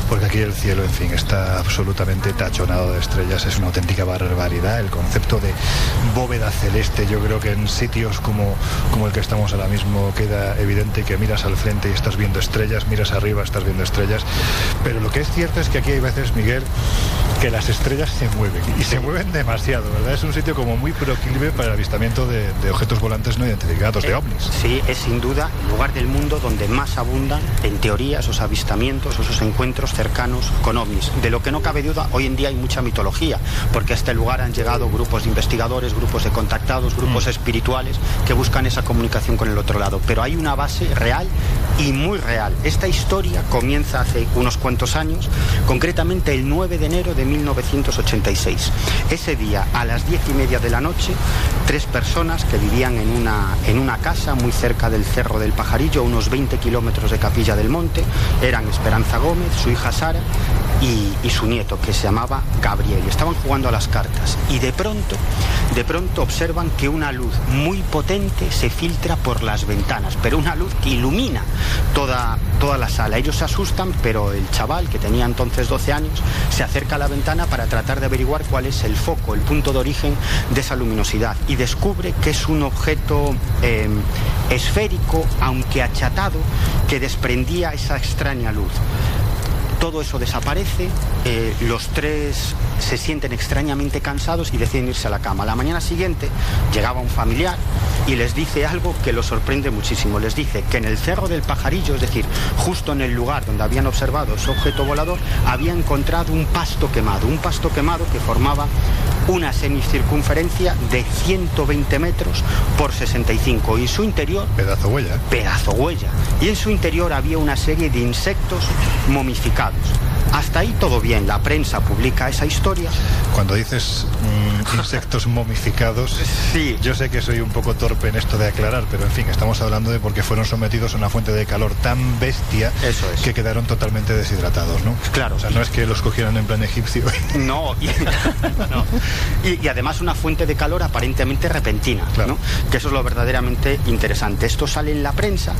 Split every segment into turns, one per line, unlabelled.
porque aquí el cielo, en fin, está absolutamente tachonado de estrellas, es una auténtica barbaridad. El concepto de bóveda celeste, yo creo que en sitios como el que estamos ahora mismo queda evidente que miras al frente y estás viendo estrellas, miras arriba, estás viendo estrellas, pero lo que es cierto es que aquí hay veces, Miguel, que las estrellas se mueven, y se mueven demasiado, ¿verdad? Es un sitio como muy proclive para el avistamiento de objetos volantes no identificados, de ovnis.
Sí, es sin duda el lugar del mundo donde más abundan, en teoría, esos avistamientos, esos encuentros cercanos con ovnis. De lo que no cabe duda, hoy en día hay mucha mitología, porque a este lugar han llegado grupos de investigadores, grupos de contactados, grupos espirituales que buscan esa comunicación con el otro lado. Pero hay una base real y muy real. Esta historia comienza hace unos cuantos años, concretamente el 9 de enero de 1986. Ese día, a las 10:30 de la noche, 3 personas que vivían en una casa muy cerca del Cerro del Pajarillo, a unos 20 kilómetros de Capilla del Monte, eran Esperanza Gómez, su hija Sara y su nieto, que se llamaba Gabriel. Estaban jugando a las cartas y de pronto observan que una luz muy potente se filtra por las ventanas, pero una luz que ilumina toda la sala. Ellos se asustan, pero el chaval, que tenía entonces 12 años, se acerca a la ventana para tratar de averiguar cuál es el foco, el punto de origen de esa luminosidad, y descubre que es un objeto esférico, aunque achatado, que desprendía esa extraña luz. Todo eso desaparece, los 3 se sienten extrañamente cansados y deciden irse a la cama. A la mañana siguiente llegaba un familiar y les dice algo que los sorprende muchísimo. Les dice que en el Cerro del Pajarillo, es decir, justo en el lugar donde habían observado ese objeto volador, había encontrado un pasto quemado que formaba una semicircunferencia de 120 metros por 65, y en su interior...
Pedazo huella.
Pedazo huella. Y en su interior había una serie de insectos momificados. Hasta ahí todo bien, la prensa publica esa historia.
Cuando dices insectos momificados,
sí.
Yo sé que soy un poco torpe en esto de aclarar, pero en fin, estamos hablando de porque fueron sometidos a una fuente de calor tan bestia.
Eso es.
Que quedaron totalmente deshidratados, ¿no?
Claro.
O sea, no es que los cogieran en plan egipcio.
No, no. Y además una fuente de calor aparentemente repentina,
claro,
¿no? Que eso es lo verdaderamente interesante. Esto sale en la prensa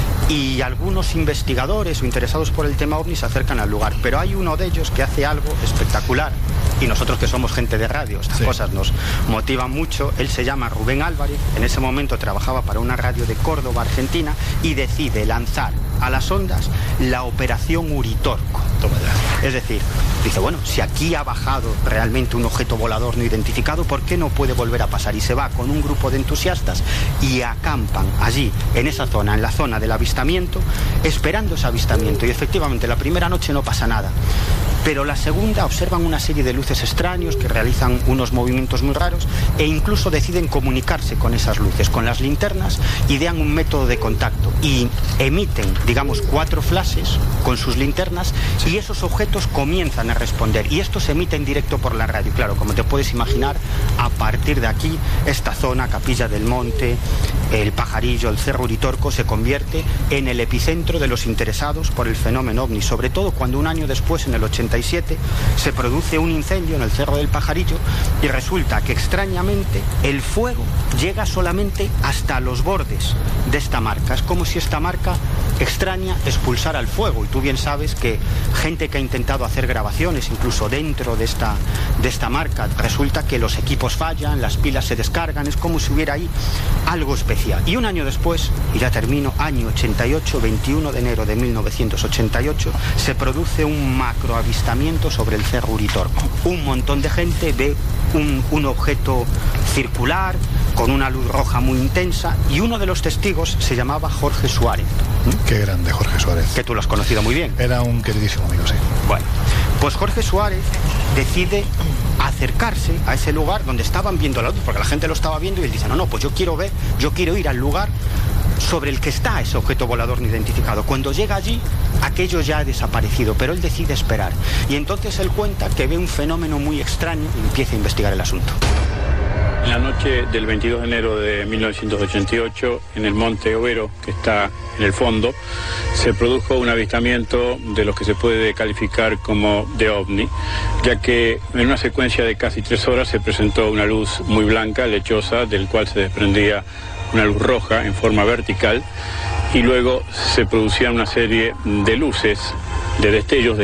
y algunos investigadores o interesados por el tema ovni se acercan al lugar, pero hay uno de ellos que hace algo espectacular, y nosotros, que somos gente de radio, estas cosas nos motivan mucho. Él se llama Rubén Álvarez, en ese momento trabajaba para una radio de Córdoba, Argentina, y decide lanzar a las ondas la operación Uritorco.
Toma ya.
Es decir, dice, bueno, si aquí ha bajado realmente un objeto volador no identificado, ¿por qué no puede volver a pasar? Y se va con un grupo de entusiastas y acampan allí, en esa zona, en la zona del avistamiento, esperando ese avistamiento. Y efectivamente, la primera noche no pasa nada, pero la segunda observan una serie de luces extraños que realizan unos movimientos muy raros, e incluso deciden comunicarse con esas luces, con las linternas, idean un método de contacto y emiten, digamos, 4 flashes con sus linternas, y esos objetos comienzan a responder, y esto se emite en directo por la radio. Claro, como te puedes imaginar, a partir de aquí, esta zona, Capilla del Monte, el Pajarillo, el Cerro Uritorco, se convierte en el epicentro de los interesados por el fenómeno ovni, sobre todo cuando un año después, en el 87, se produce un incendio en el Cerro del Pajarillo, y resulta que extrañamente el fuego llega solamente hasta los bordes de esta marca. Es como si esta marca extraña expulsara el fuego, y tú bien sabes que gente que ha intentado hacer grabaciones incluso dentro de esta marca, resulta que los equipos fallan, las pilas se descargan, es como si hubiera ahí algo especial. Y un año después, y ya termino, año 88, 21 de enero de 1988, se produce un macroavistamiento sobre el Cerro Uritorco. Un montón de gente ve un objeto circular con una luz roja muy intensa, y uno de los testigos se llamaba Jorge Suárez.
Qué grande Jorge Suárez.
Que tú lo has conocido muy bien.
Era un queridísimo amigo, sí.
Bueno, pues Jorge Suárez decide acercarse a ese lugar donde estaban viendo la luz, porque la gente lo estaba viendo, y él dice, no, pues yo quiero ir al lugar sobre el que está ese objeto volador no identificado. Cuando llega allí, aquello ya ha desaparecido, pero él decide esperar. Y entonces él cuenta que ve un fenómeno muy extraño y empieza a investigar el asunto.
En la noche del 22 de enero de 1988, en el Monte Overo, que está en el fondo, se produjo un avistamiento de los que se puede calificar como de ovni, ya que en una secuencia de casi 3 horas se presentó una luz muy blanca, lechosa, del cual se desprendía una luz roja en forma vertical, y luego se producían una serie de luces, de destellos de